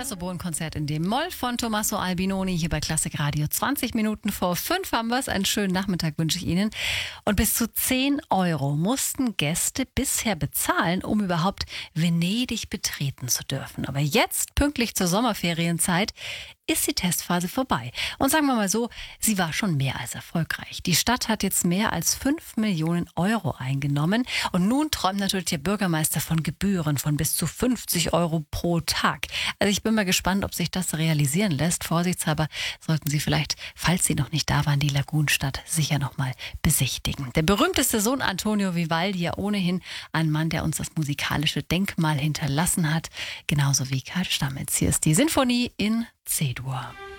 Das Oboenkonzert in D-Moll von Tommaso Albinoni hier bei Klassik Radio. 20 Minuten vor 5 haben wir es. Einen schönen Nachmittag wünsche ich Ihnen. Und bis zu 10 Euro mussten Gäste bisher bezahlen, um überhaupt Venedig betreten zu dürfen. Aber jetzt, pünktlich zur Sommerferienzeit, ist die Testphase vorbei. Und sagen wir mal so, sie war schon mehr als erfolgreich. Die Stadt hat jetzt mehr als 5 Millionen Euro eingenommen. Und nun träumt natürlich der Bürgermeister von Gebühren von bis zu 50 Euro pro Tag. Also ich bin mal gespannt, ob sich das realisieren lässt. Vorsichtshalber sollten Sie vielleicht, falls Sie noch nicht da waren, die Lagunenstadt sicher noch mal besichtigen. Der berühmteste Sohn Antonio Vivaldi, ja ohnehin ein Mann, der uns das musikalische Denkmal hinterlassen hat. Genauso wie Karl Stamets. Hier ist die Sinfonie in C-Dur.